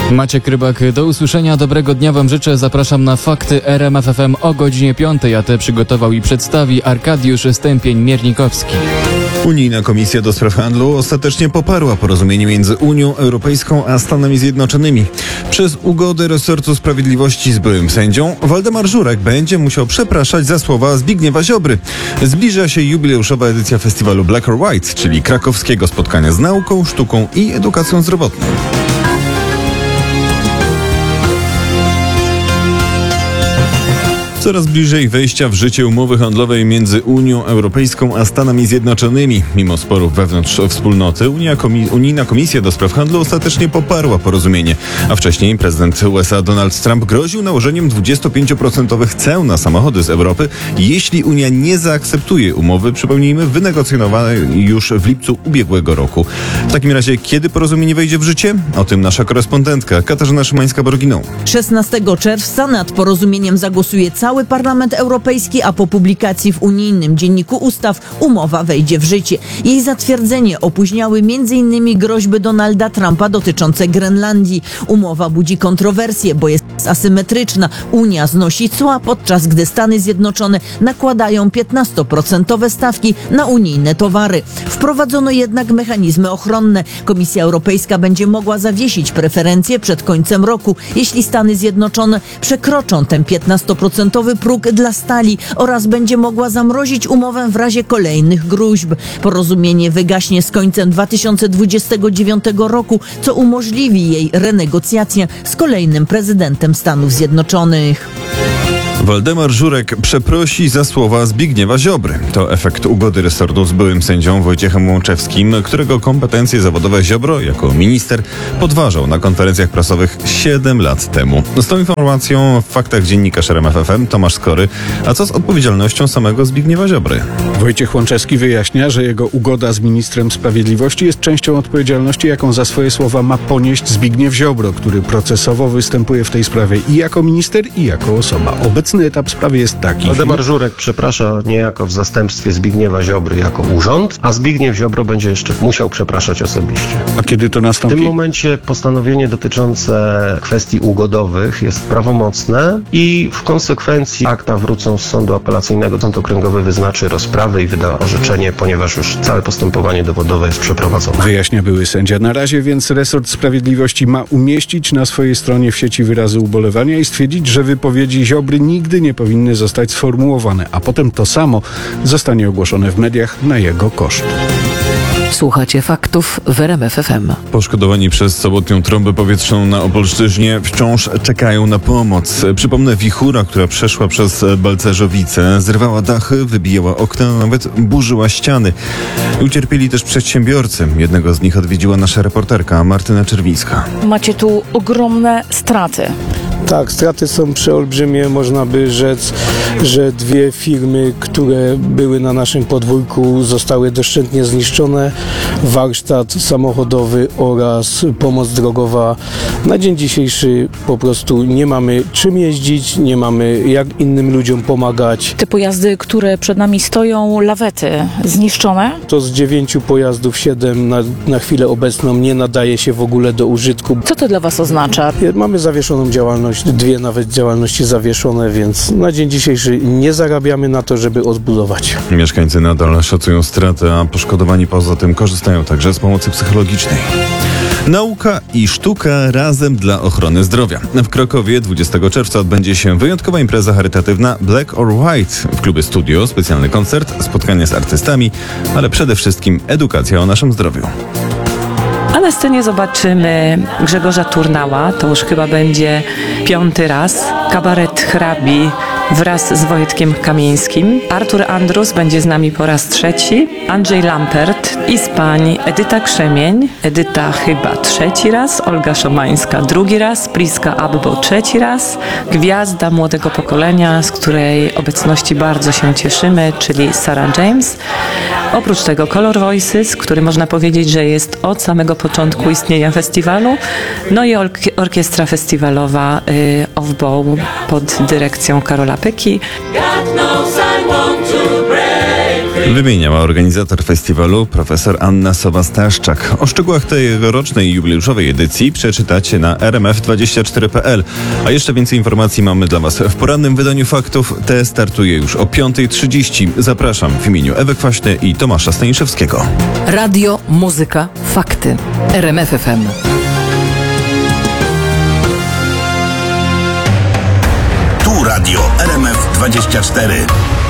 Maciek Rybak, do usłyszenia, dobrego dnia Wam życzę. Zapraszam na Fakty RMF FM o godzinie 5, a te przygotował i przedstawi Arkadiusz Stępień-Miernikowski. Unijna Komisja do Spraw Handlu ostatecznie poparła porozumienie między Unią Europejską a Stanami Zjednoczonymi. Przez ugodę resortu sprawiedliwości z byłym sędzią Waldemar Żurek będzie musiał przepraszać za słowa Zbigniewa Ziobry. Zbliża się jubileuszowa edycja festiwalu Black or White, czyli krakowskiego spotkania z nauką, sztuką i edukacją zdrowotną. Coraz bliżej wejścia w życie umowy handlowej między Unią Europejską a Stanami Zjednoczonymi. Mimo sporów wewnątrz wspólnoty, Unijna Komisja do Spraw Handlu ostatecznie poparła porozumienie. A wcześniej prezydent USA Donald Trump groził nałożeniem 25% ceł na samochody z Europy, jeśli Unia nie zaakceptuje umowy, przypomnijmy, wynegocjonowanej już w lipcu ubiegłego roku. W takim razie, kiedy porozumienie wejdzie w życie? O tym nasza korespondentka Katarzyna Szymańska-Borginą. 16 czerwca nad porozumieniem zagłosuje cały Parlament Europejski, a po publikacji w unijnym Dzienniku Ustaw umowa wejdzie w życie. Jej zatwierdzenie opóźniały m.in. groźby Donalda Trumpa dotyczące Grenlandii. Umowa budzi kontrowersje, bo jest asymetryczna. Unia znosi cła, podczas gdy Stany Zjednoczone nakładają 15% stawki na unijne towary. Wprowadzono jednak mechanizmy ochronne. Komisja Europejska będzie mogła zawiesić preferencje przed końcem roku, jeśli Stany Zjednoczone przekroczą ten 15% próg dla stali oraz będzie mogła zamrozić umowę w razie kolejnych gróźb. Porozumienie wygaśnie z końcem 2029 roku, co umożliwi jej renegocjację z kolejnym prezydentem Stanów Zjednoczonych. Waldemar Żurek przeprosi za słowa Zbigniewa Ziobry. To efekt ugody resortu z byłym sędzią Wojciechem Łączewskim, którego kompetencje zawodowe Ziobro jako minister podważał na konferencjach prasowych 7 lat temu. Z tą informacją w faktach dziennikarz RMF FM Tomasz Skory. A co z odpowiedzialnością samego Zbigniewa Ziobry? Wojciech Łączewski wyjaśnia, że jego ugoda z ministrem sprawiedliwości jest częścią odpowiedzialności, jaką za swoje słowa ma ponieść Zbigniew Ziobro, który procesowo występuje w tej sprawie i jako minister, i jako osoba. Obecny etap sprawy jest taki. Waldemar Żurek przeprasza niejako w zastępstwie Zbigniewa Ziobry jako urząd, a Zbigniew Ziobro będzie jeszcze musiał przepraszać osobiście. A kiedy to W nastąpi? tym momencie postanowienie dotyczące kwestii ugodowych jest prawomocne i w konsekwencji akta wrócą z sądu apelacyjnego. Sąd okręgowy wyznaczy rozprawę i wyda orzeczenie, ponieważ już całe postępowanie dowodowe jest przeprowadzone. Wyjaśnia były sędzia. Na razie więc resort sprawiedliwości ma umieścić na swojej stronie w sieci wyrazy ubolewania i stwierdzić, że wypowiedzi Ziobry nigdy nie powinny zostać sformułowane, a potem to samo zostanie ogłoszone w mediach na jego koszt. Słuchacie faktów w RMF FM. Poszkodowani przez sobotnią trąbę powietrzną na Opolszczyźnie wciąż czekają na pomoc. Przypomnę, wichura, która przeszła przez Balcerzowice, zrywała dachy, wybijała okna, a nawet burzyła ściany. Ucierpieli też przedsiębiorcy. Jednego z nich odwiedziła nasza reporterka Martyna Czerwińska. Macie tu ogromne straty. Tak, straty są przeolbrzymie. Można by rzec, że 2 firmy, które były na naszym podwórku, zostały doszczętnie zniszczone. Warsztat samochodowy oraz pomoc drogowa. Na dzień dzisiejszy po prostu nie mamy czym jeździć, nie mamy jak innym ludziom pomagać. Te pojazdy, które przed nami stoją, lawety zniszczone. To z 9 pojazdów 7 na chwilę obecną nie nadaje się w ogóle do użytku. Co to dla Was oznacza? Mamy zawieszoną działalność, 2 nawet działalności zawieszone, więc na dzień dzisiejszy nie zarabiamy na to, żeby odbudować. Mieszkańcy nadal szacują straty, a poszkodowani poza tym korzystają także z pomocy psychologicznej. Nauka i sztuka razem dla ochrony zdrowia. W Krakowie 20 czerwca odbędzie się wyjątkowa impreza charytatywna Black or White. W klubie Studio specjalny koncert, spotkanie z artystami, ale przede wszystkim edukacja o naszym zdrowiu. A na scenie zobaczymy Grzegorza Turnała, to już chyba będzie 5. raz, kabaret Hrabi wraz z Wojtkiem Kamieńskim. Artur Andrus będzie z nami po raz 3, Andrzej Lampert i z pań Edyta Krzemień, Edyta chyba 3. raz, Olga Szomańska 2. raz, Priska Abbo 3. raz, gwiazda młodego pokolenia, z której obecności bardzo się cieszymy, czyli Sarah James. Oprócz tego Color Voices, który można powiedzieć, że jest od samego początku istnienia festiwalu, no i orkiestra festiwalowa Off-Bow pod dyrekcją Karola Pyki. Wymieniała organizator festiwalu profesor Anna Sowa-Staszczak. O szczegółach tegorocznej jubileuszowej edycji przeczytacie na rmf24.pl. A jeszcze więcej informacji mamy dla Was w porannym wydaniu faktów. Te startuje już o 5:30. Zapraszam w imieniu Ewy Kwaśny i Tomasza Staniszewskiego. Radio, muzyka, fakty. RMF FM. Tu radio RMF24.